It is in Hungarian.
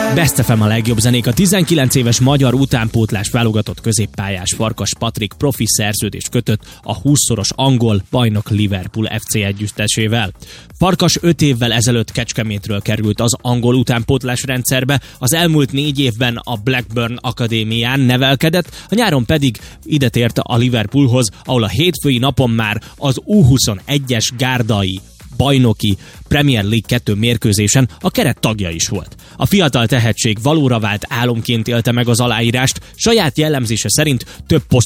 Best FM a legjobb zenék. A 19 éves magyar utánpótlás válogatott középpályás Farkas Patrik profi szerződést kötött a 20-szoros angol bajnok Liverpool FC együttesével. Farkas 5 évvel ezelőtt Kecskemétről került az angol utánpótlás rendszerbe, az elmúlt 4 évben a Blackburn Akadémián nevelkedett, a nyáron pedig ide tért a Liverpoolhoz, ahol a hétfői napon már az U21-es gárdai bajnoki Premier League 2 mérkőzésen a keret tagja is volt. A fiatal tehetség valóra vált álomként élte meg az aláírást, saját jellemzése szerint több